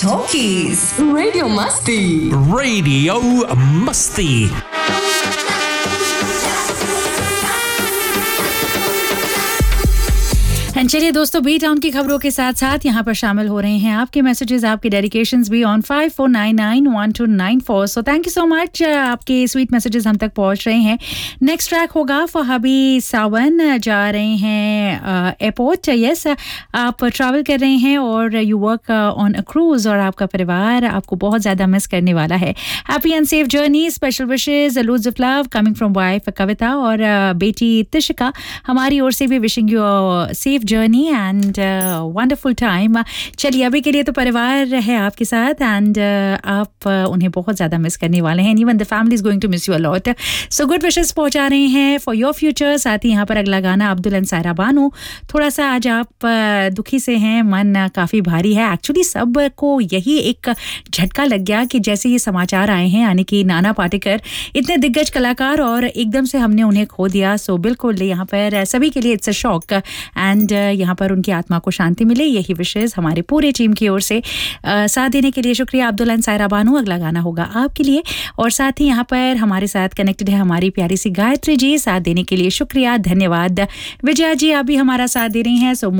Talkies. Radio Masti. Radio Musty. चलिए दोस्तों, B town की खबरों के साथ साथ यहाँ पर शामिल हो रहे हैं आपके मैसेजेस, आपके डेडिकेशंस भी on 54991294। So thank you so much, आपके स्वीट मैसेजेस हम तक पहुँच रहे हैं। नेक्स्ट ट्रैक होगा फहाबी सावन, जा रहे हैं एयरपोर्ट। यस, आप ट्रैवल कर रहे हैं और you work on a cruise और आपका परिवार आपको बहुत ज़्यादा मिस करने वाला है। Happy and safe journey, special wishes, लूड्स of love coming from wife कविता और बेटी तिशिका। हमारी ओर से भी wishing you safe journey and wonderful time. चलिए, अभी के लिए तो परिवार है आपके साथ एंड आप उन्हें बहुत ज़्यादा मिस करने वाले हैं। Even the family is going to miss you a lot. So good wishes पहुंचा रहे हैं फॉर योर फ्यूचर। साथ ही यहाँ पर अगला गाना अब्दुल एंड सायरा बानो। थोड़ा सा आज आप दुखी से हैं, मन काफ़ी भारी है। एक्चुअली सब को यही एक झटका लग गया कि जैसे ये समाचार आए हैं, यानी कि नाना पाटेकर इतने दिग्गज कलाकार और एकदम से हमने उन्हें खो दिया। सो बिल्कुल यहाँ पर सभी के लिए इट्स अ शॉक एंड यहाँ पर उनकी आत्मा को शांति मिले, यही विशेष हमारे पूरे टीम की ओर से। साथ देने के लिए शुक्रिया अब्दुल एंड सायरा बानो। अगला गाना होगा आपके लिए। और साथ ही यहाँ पर हमारे साथ कनेक्टेड है हमारी प्यारी सी गायत्री जी। साथ देने के लिए शुक्रिया, धन्यवाद। विजया जी, आप भी हमारा साथ दे रही हैं। सो